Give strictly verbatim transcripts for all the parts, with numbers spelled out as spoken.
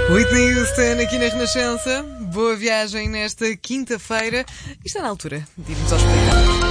Whitney Houston aqui na Renascença. Boa viagem nesta quinta-feira. E está na altura de irmos ao explicador.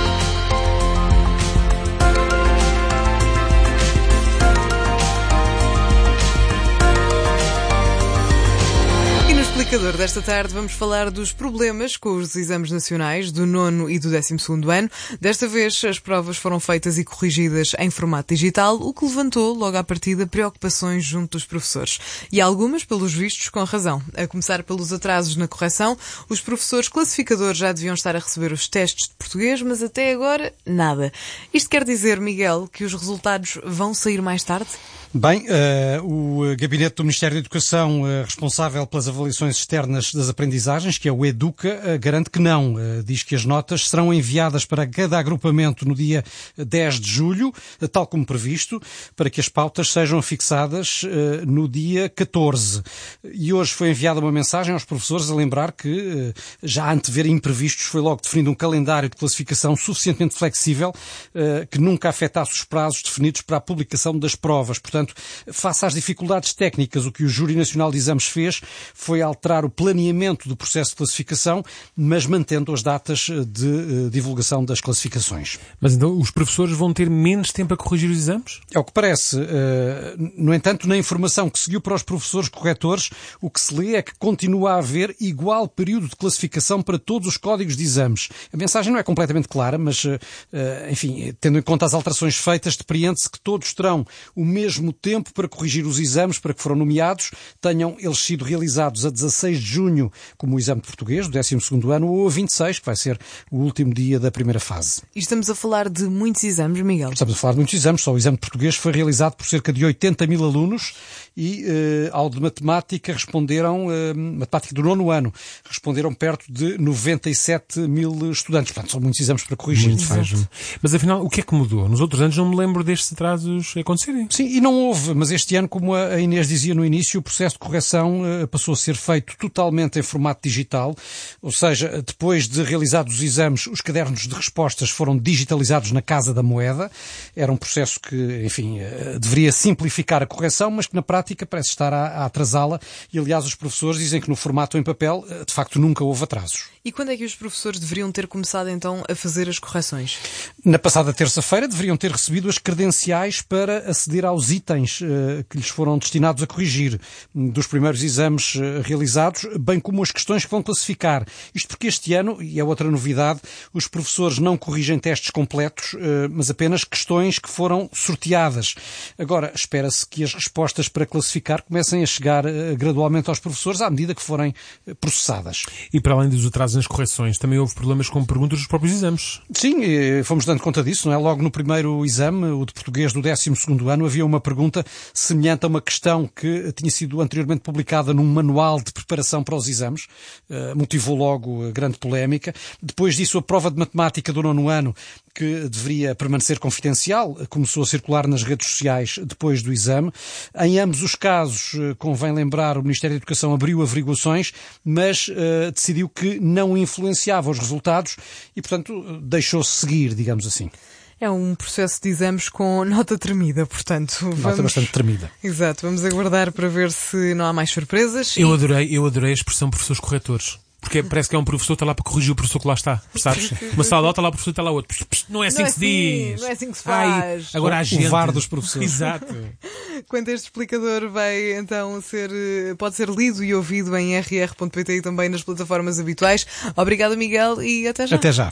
No explicador desta tarde vamos falar dos problemas com os exames nacionais do nono e do décimo segundo ano. Desta vez as provas foram feitas e corrigidas em formato digital, o que levantou logo à partida preocupações junto dos professores. E algumas, pelos vistos, com razão. A começar pelos atrasos na correção, os professores classificadores já deviam estar a receber os testes de português, mas até agora nada. Isto quer dizer, Miguel, que os resultados vão sair mais tarde? Bem, uh, o Gabinete do Ministério da Educação, uh, responsável pelas avaliações externas das aprendizagens, que é o EDUCA, uh, garante que não. Uh, diz que as notas serão enviadas para cada agrupamento no dia dez de julho, uh, tal como previsto, para que as pautas sejam fixadas uh, no dia catorze. E hoje foi enviada uma mensagem aos professores a lembrar que, uh, já a antever imprevistos, foi logo definido um calendário de classificação suficientemente flexível, uh, que nunca afetasse os prazos definidos para a publicação das provas. Portanto, face às dificuldades técnicas, o que o Júri Nacional de Exames fez foi alterar o planeamento do processo de classificação, mas mantendo as datas de uh, divulgação das classificações. Mas então os professores vão ter menos tempo a corrigir os exames? É o que parece. Uh, no entanto, na informação que seguiu para os professores corretores, o que se lê é que continua a haver igual período de classificação para todos os códigos de exames. A mensagem não é completamente clara, mas, uh, enfim, tendo em conta as alterações feitas, depreende-se que todos terão o mesmo tempo para corrigir os exames para que foram nomeados, tenham eles sido realizados a dezasseis de junho, como o exame de português do décimo segundo ano, ou a vinte e seis, que vai ser o último dia da primeira fase. E estamos a falar de muitos exames, Miguel? Estamos a falar de muitos exames. Só o exame de português foi realizado por cerca de oitenta mil alunos e eh, ao de matemática responderam, eh, matemática do nono ano, responderam perto de noventa e sete mil estudantes. Portanto, são muitos exames para corrigir. Muito mesmo. Mas afinal, o que é que mudou? Nos outros anos não me lembro destes atrasos acontecerem. Sim, e não houve, mas este ano, como a Inês dizia no início, o processo de correção uh, passou a ser feito totalmente em formato digital, ou seja, depois de realizados os exames, os cadernos de respostas foram digitalizados na Casa da Moeda. Era um processo que, enfim, uh, deveria simplificar a correção, mas que na prática parece estar a, a atrasá-la e, aliás, os professores dizem que no formato em papel, uh, de facto, nunca houve atrasos. E quando é que os professores deveriam ter começado, então, a fazer as correções? Na passada terça-feira deveriam ter recebido as credenciais para aceder aos itens uh, que lhes foram destinados a corrigir dos primeiros exames uh, realizados, bem como as questões que vão classificar. Isto porque este ano, e é outra novidade, os professores não corrigem testes completos, uh, mas apenas questões que foram sorteadas. Agora, espera-se que as respostas para classificar comecem a chegar uh, gradualmente aos professores à medida que forem uh, processadas. E para além dos atrasos nas correções, também houve problemas com perguntas dos próprios exames. Sim, fomos dando conta disso, não é? Logo no primeiro exame, o de português do décimo segundo ano, havia uma pergunta semelhante a uma questão que tinha sido anteriormente publicada num manual de preparação para os exames. Uh, motivou logo grande polémica. Depois disso, a prova de matemática do nono ano, que deveria permanecer confidencial, começou a circular nas redes sociais depois do exame. Em ambos os casos, convém lembrar, o Ministério da Educação abriu averiguações, mas uh, decidiu que não influenciava os resultados e, portanto, deixou-se seguir, digamos assim. É um processo de exames com nota tremida, portanto... Vamos... Nota bastante tremida. Exato, vamos aguardar para ver se não há mais surpresas. Eu e... adorei, eu adorei a expressão professores corretores. Porque parece que é um professor que está lá para corrigir o professor que lá está, sabes? Uma sala de aula está lá o professor e está lá outro. Não é assim não que é se assim, diz. Não é assim que se faz. Ai, agora há gente... O V A R dos professores. Exato. Quanto este explicador vai então ser, pode ser lido e ouvido em r r ponto p t e também nas plataformas habituais. Obrigada, Miguel, e até já. Até já.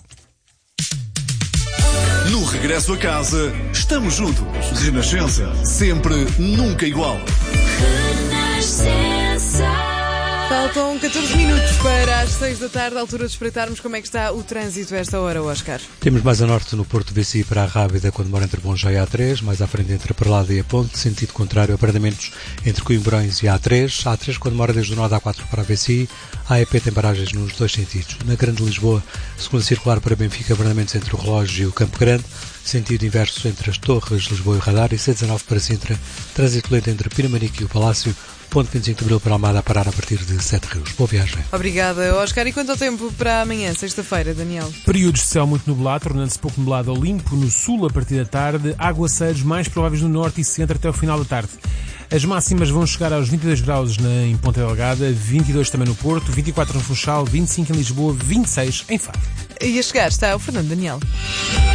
No regresso a casa, estamos juntos. Renascença, sempre, nunca igual. Faltam catorze minutos para as seis da tarde, à altura de espreitarmos como é que está o trânsito a esta hora, Oscar. Temos mais a norte no Porto V C I para a Rábida, quando mora entre Bom e A três, mais à frente entre a Perlada e a Ponte, sentido contrário a paramentos entre Coimbrões e A três, A três quando mora desde o nó da A quatro para a V C I, a E P tem paragens nos dois sentidos. Na Grande Lisboa, segunda circular para Benfica, paramentos entre o Relógio e o Campo Grande, sentido inverso entre as Torres, Lisboa e o Radar, e C dezenove para Sintra, trânsito lento entre Pinamanique e o Palácio, ponto vinte e cinco de Abril para Almada a parar a partir de Sete Rios. Boa viagem. Obrigada, Oscar. E quanto ao tempo para amanhã, sexta-feira, Daniel? Períodos de céu muito nublado, tornando-se pouco nublado ou limpo no sul a partir da tarde, aguaceiros mais prováveis no norte e centro até o final da tarde. As máximas vão chegar aos vinte e dois graus na, em Ponta Delgada, vinte e dois também no Porto, vinte e quatro no Funchal, vinte e cinco em Lisboa, vinte e seis em Faro. E a chegar está o Fernando Daniel.